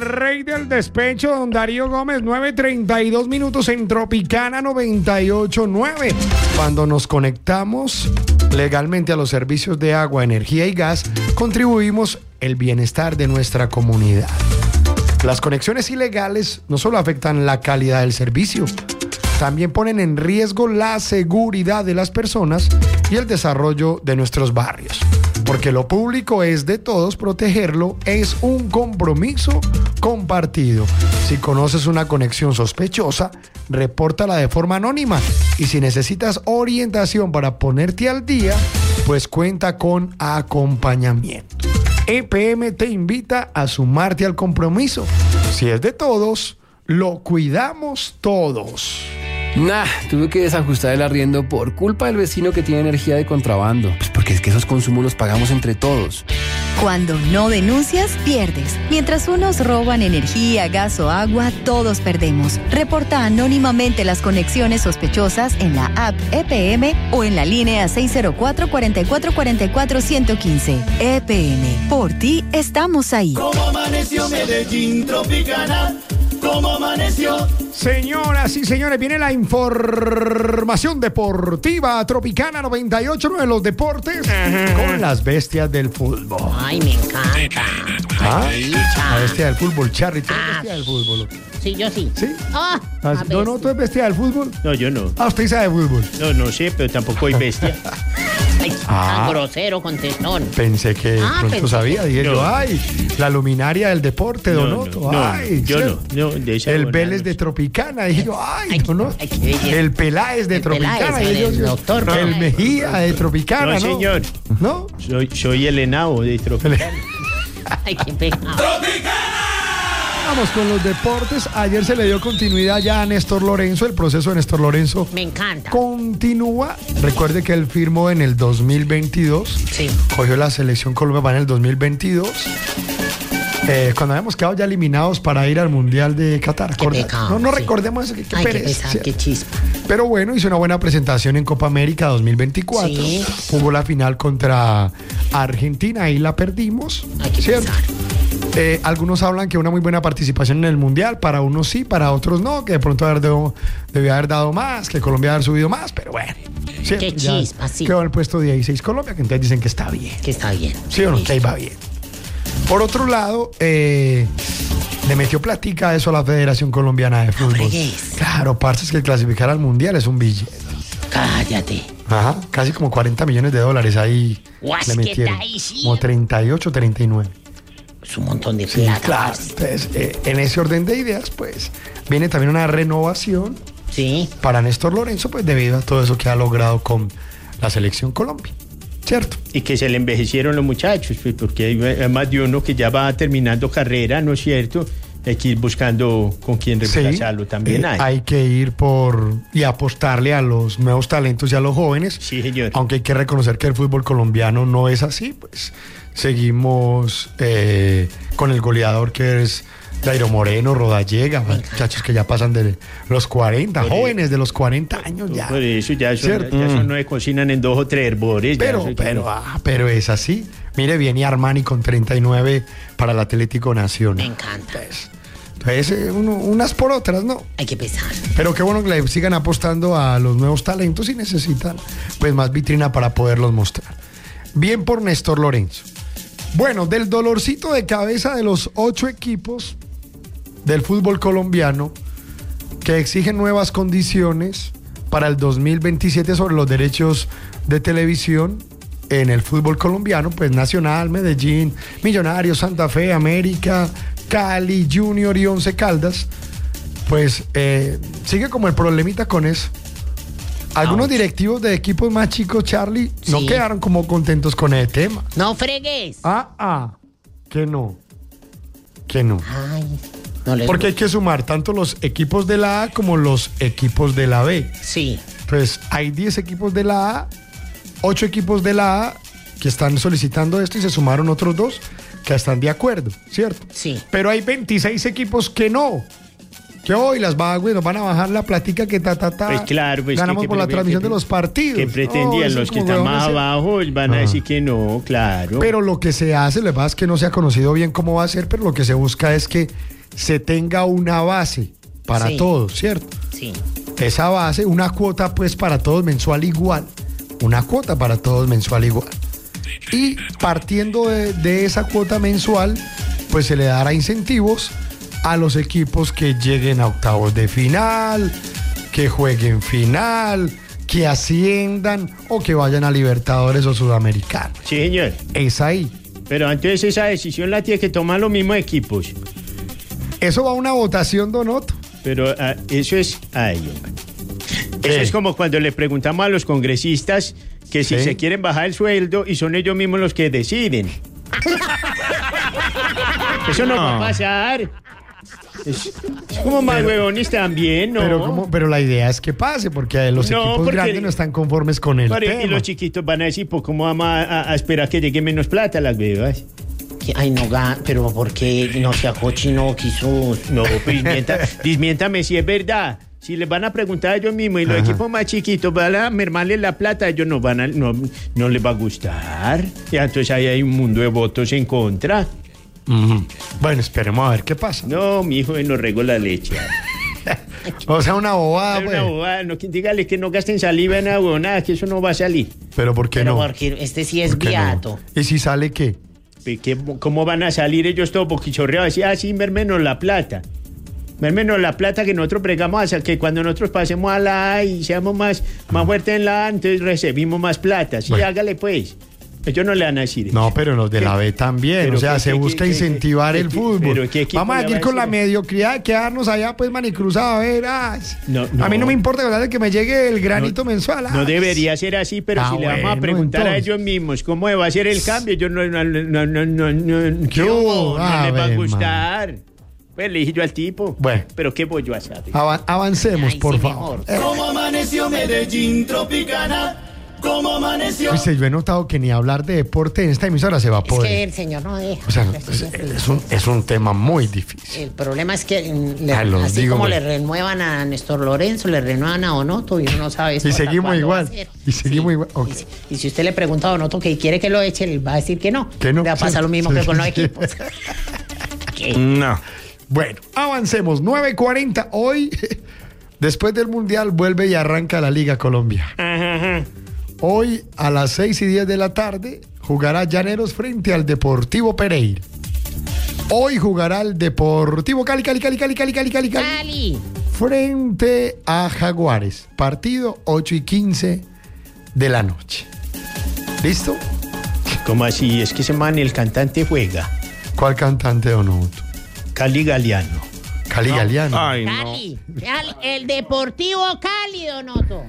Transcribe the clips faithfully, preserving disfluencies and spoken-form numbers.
rey del despecho, don Darío Gómez, nueve treinta y dos minutos en Tropicana noventa y ocho punto nueve. Cuando nos conectamos legalmente a los servicios de agua, energía y gas, contribuimos el bienestar de nuestra comunidad. Las conexiones ilegales no solo afectan la calidad del servicio, también ponen en riesgo la seguridad de las personas y el desarrollo de nuestros barrios. Porque lo público es de todos, protegerlo es un compromiso compartido. Si conoces una conexión sospechosa, repórtala de forma anónima. Y si necesitas orientación para ponerte al día, pues cuenta con acompañamiento. E P M te invita a sumarte al compromiso. Si es de todos, lo cuidamos todos. Nah, tuve que desajustar el arriendo por culpa del vecino que tiene energía de contrabando. Pues porque es que esos consumos los pagamos entre todos. Cuando no denuncias, pierdes. Mientras unos roban energía, gas o agua, todos perdemos. Reporta anónimamente las conexiones sospechosas en la app E P M o en la línea seis cero cuatro, cuatro cuatro cuatro cuatro, uno uno cinco. E P M, por ti estamos ahí. ¿Cómo amaneció Medellín Tropicana? ¿Cómo amaneció? Señoras y señores, viene la información deportiva Tropicana noventa y ocho punto nueve de los deportes. Ajá. Con las bestias del fútbol. Ay, me encanta. ¿Ah? Ay, la bestia del fútbol, Charly. ¿Tú eres Ah. bestia del fútbol? Sí, yo sí. ¿Sí? Ah, Ah, a no, no, ¿tú eres bestia del fútbol? No, yo no. Ah, usted sabe de fútbol. No, no sé, pero tampoco soy bestia. Ay, Ah. tan grosero, contestón. Pensé que de Ah, pronto pensé sabía. Dije No. yo, ay, la luminaria del deporte, No, Donoto. no, no, ay, yo ¿cierto? no, no, de esa El buena Vélez no de sé. Tropicana. Dije yo, ay, Ay, Donoto. ay, qué belleza. El Peláez de El Tropicana. Peláez, Dije yo, el doctor el Peláez. Mejía de Tropicana, No, ¿no? señor. ¿No? Soy, soy el Henao de Tropicana. Ay, qué pecado. Vamos con los deportes. Ayer se le dio continuidad ya a Néstor Lorenzo. El proceso de Néstor Lorenzo Me encanta. continúa. Recuerde que él firmó en el dos mil veintidós. Sí. Cogió la selección Colombia para en el dos mil veintidós. Eh, cuando habíamos quedado ya eliminados para ir al Mundial de Qatar. Qué Acorda- pecado, no no sí. recordemos eso, que qué Ay, qué pereza, pesar, ¿cierto? qué chispa. Pero bueno, hizo una buena presentación en Copa América dos mil veinticuatro. Sí. Jugó la final contra Argentina, ahí la perdimos. Ay, qué ¿cierto? pesar. Eh, algunos hablan que una muy buena participación en el Mundial, para unos sí, para otros no, que de pronto haber dado- debió haber dado más, que Colombia haber subido más, pero bueno. ¿cierto? Qué Ya chispa, sí. quedó en el puesto dieciséis Colombia, que entonces dicen que está bien. Que está bien. ¿Sí o no? Que ahí va bien. Por otro lado, eh, le metió platica a eso a la Federación Colombiana de Fútbol. fregues. Claro, parce, es que el clasificar al Mundial es un billete. Cállate. Ajá, casi como cuarenta millones de dólares ahí Guas, le ¿qué metieron. está diciendo? Como treinta y ocho, treinta y nueve. Es un montón de Sí, plata. claro. parce. Entonces, eh, en ese orden de ideas, pues, viene también una renovación Sí. para Néstor Lorenzo, pues, debido a todo eso que ha logrado con la selección Colombia. ¿Cierto? Y que se le envejecieron los muchachos, pues, porque hay hay más de uno que ya va terminando carrera, ¿no es cierto? Hay que ir buscando con quién reemplazarlo también. eh, hay. hay que ir por y apostarle a los nuevos talentos y a los jóvenes. Sí, señor. Aunque hay que reconocer que el fútbol colombiano no es así, pues seguimos eh, con el goleador que es Dairo Moreno, Rodallega, muchachos que ya pasan de los cuarenta, Por jóvenes de los cuarenta años ya. Por eso ya son, ¿Cierto? ya son Mm. no se cocinan en dos o tres herbores. ya Pero, eso ya pero, no. ah, pero es así. Mire, viene Armani con treinta y nueve para el Atlético Nacional. Me encanta. Entonces, eh, uno- unas por otras, ¿no? Hay que pesar. Pero qué bueno que le sigan apostando a los nuevos talentos y necesitan pues más vitrina para poderlos mostrar. Bien por Néstor Lorenzo. Bueno, del dolorcito de cabeza de los ocho equipos del fútbol colombiano que exigen nuevas condiciones para el dos mil veintisiete sobre los derechos de televisión en el fútbol colombiano, pues Nacional, Medellín, Millonarios, Santa Fe, América, Cali, Junior y Once Caldas, pues eh, sigue como el problemita con eso. Algunos Ouch. directivos de equipos más chicos, Charly, no Sí. quedaron como contentos con el tema. No fregues. Ah, ah, que no, que no. Ay, no les Porque hay que sumar tanto los equipos de la A como los equipos de la B. Sí. Entonces, hay diez equipos de la A, ocho equipos de la A que están solicitando esto y se sumaron otros dos que están de acuerdo, ¿cierto? Sí. Pero hay veintiséis equipos que no, que hoy las Bagües nos van a bajar la platica que ta, ta, ta. Pues claro, pues ganamos que- por que- la que- transmisión que- de los partidos. Que pretendían No, los eso que como están van a más hacer. abajo van a Ah. decir que no, claro. Pero lo que se hace, lo que pasa es que no se ha conocido bien cómo va a ser, pero lo que se busca es que se tenga una base para Sí. todos, ¿cierto? Sí. Esa base, una cuota pues para todos mensual igual. Una cuota para todos mensual igual. Y partiendo de, de esa cuota mensual, pues se le dará incentivos a los equipos que lleguen a octavos de final, que jueguen final, que asciendan o que vayan a Libertadores o Sudamericanos. Sí, señor. Es ahí. Pero entonces esa decisión la tiene que tomar los mismos equipos. Eso va a una votación, Donoto. Pero ah, eso es... Ay, hombre. Eso ¿Qué? es como cuando le preguntamos a los congresistas que si Sí. se quieren bajar el sueldo y son ellos mismos los que deciden. Eso no, va a pasar. Es, es como más huevones también, ¿no? Pero, ¿cómo? Pero la idea es que pase, porque los No, equipos porque- grandes no están conformes con el Pare, tema. y los chiquitos van a decir, pues, ¿cómo vamos a, a- a esperar que llegue menos plata a las bebas? Que- Ay, no, ga- pero ¿por qué no se acochi, no quiso? No, pues desmienta- desmiéntame si es verdad. Si les van a preguntar a ellos mismos y los Ajá. equipos más chiquitos van a mermarles la plata, ellos no van a, no, no les va a gustar. Ya, entonces ahí hay un mundo de votos en contra. Ujú. Bueno, esperemos a ver qué pasa. No, mi hijo nos regó la leche. O sea, una bobada, Es una pues. bobada, no, que- dígale que no gasten saliva en agua, nada, que eso no va a salir. Pero ¿por qué Pero no? porque este sí es ¿Por qué no? viato. ¿Y si sale qué? Pe- ¿qué- ¿Cómo van a salir ellos todos boquichorreados? Así, ah, sí, mermenos la plata. Mermenos la plata que nosotros pregamos hasta que cuando nosotros pasemos a la A y seamos más, más fuertes en la A, entonces recibimos más plata. Sí, Bueno. hágale pues. Ellos no le van a decir. No, pero los de la B también. Pero O sea, qué- se qué- busca qué- incentivar qué- el qué- fútbol. pero ¿qué equipo Vamos a le va ir a con la decir? mediocridad de quedarnos allá, pues, manicruzados. A ver, ah, No, a mí no. no me importa, ¿verdad? De que me llegue el granito mensual. ah. No debería ser así, pero Ah, si le vamos a bueno, preguntar a entonces. ellos mismos cómo va a ser el cambio, ellos no, no, no, no, no, no, ¿Qué no, hubo? no A les va a ver, gustar. Pues le dije yo al tipo. Bueno. Pero qué voy yo a saber. Ava- avancemos, Ay, por sí, favor. mejor. Eh, Como amaneció Medellín tropicana, como amaneció. Viste, yo he notado que ni hablar de deporte en esta emisora se va a Es que poder. el señor no deja. O sea, es, es un, es un tema muy difícil. El problema es que mm, le- Ah, los así digo, como güey. le renuevan a Néstor Lorenzo, le renuevan a Donoto y uno no sabe eso Y hasta seguimos cuándo va a igual, ser. y seguimos igual, ok. Y, si, y si usted le pregunta a Donoto que quiere que lo eche, él va a decir que no. Que no, Le va a pasar sí, lo mismo sí, que con los sí. equipos. ¿Qué? No. Bueno, avancemos. nueve cuarenta. Hoy, después del Mundial, vuelve y arranca la Liga Colombia. Hoy, a las seis y diez de la tarde, jugará Llaneros frente al Deportivo Pereira. Hoy jugará el Deportivo Cali, Cali, Cali, Cali, Cali, Cali, Cali, Cali, Cali. frente a Jaguares. Partido ocho y quince de la noche. ¿Listo? ¿Cómo así? Es que ese man, el cantante juega. ¿Cuál cantante o no? Cali Galeano. Cali Galeano. Ay, Cali. Cali. El Deportivo Cali, Donoto.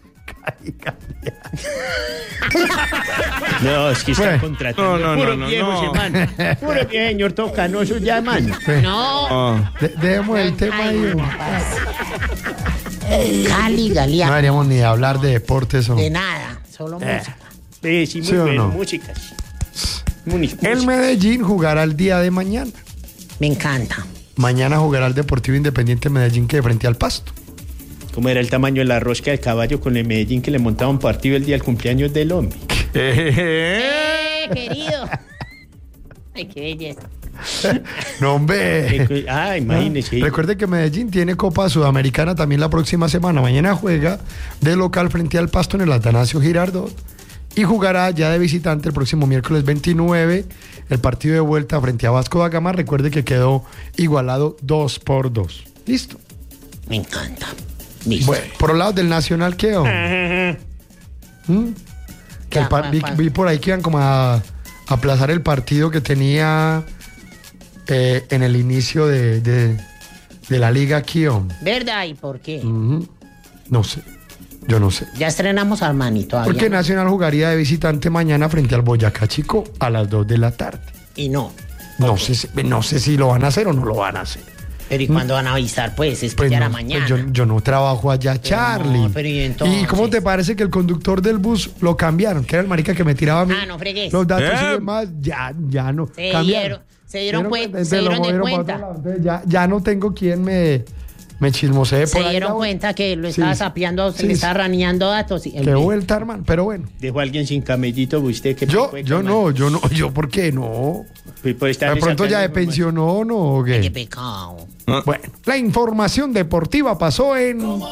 No, es que está Bueno. contratando. No, no, puro no, no, viejo no. ese man. Puro viejo, señor Tocanoso ya, man. No. De- dejemos el tema Ay, ahí. Cali, No Galeano. deberíamos ni hablar de deportes. o- De nada, solo música. Sí, sí, muy ¿Sí o bueno, no? músicas. Muni- El música. Medellín jugará el día de mañana. Me encanta. Mañana jugará el Deportivo Independiente Medellín que frente al Pasto. ¿Cómo era el tamaño de la rosca del caballo con el Medellín que le montaba un partido el día del cumpleaños del hombre? ¡Eh, querido! Ay, qué belleza. No, hombre. Ah, imagínese. Recuerde que Medellín tiene Copa Sudamericana también la próxima semana. Mañana juega de local frente al Pasto en el Atanasio Girardot y jugará ya de visitante el próximo miércoles veintinueve el partido de vuelta frente a Vasco da Gama. Recuerde que quedó igualado dos por dos. ¿Listo? Me encanta. Listo. Bueno, por el lado del Nacional quedó. ¿Mm? Que el Ya, par- vi, pa- pa- vi por ahí que iban como a, a aplazar el partido que tenía eh, en el inicio de, de- de la liga aquí, hombre. ¿Verdad? ¿Y por qué? Ujú. No sé, yo no sé. Ya estrenamos a Armani todavía. Porque no. Nacional jugaría de visitante mañana frente al Boyacá Chico a las dos de la tarde. Y no. No sé, si, no sé si lo van a hacer o no lo van a hacer. Pero ¿y cuándo van a avisar? Pues es que Pues ya no, era pues mañana. yo, yo no trabajo allá, Charlie. no, pero ¿y entonces? cómo te parece que el conductor del bus lo cambiaron? Que era el marica que me tiraba a mí. Ah, no fregues. Los datos Eh. y demás, ya, ya no. Se cambiaron. dieron- se dieron cuen- Entonces se lo dieron de movieron para cuenta. otro lado. Entonces ya, ya no tengo quien me, Me chismoseé por Se ahí. dieron la- cuenta que lo Sí, estaba sí. sapeando, Sí, le sí. estaba raneando datos. y- Qué vuelta, hermano, pero bueno. Dejó a alguien sin camellito, usted que Yo, yo no, yo no, yo, ¿por qué no? Por estar De pronto ya de pensionó, ¿no? ¿O Qué qué? pecado. Bueno, la información deportiva pasó en... Como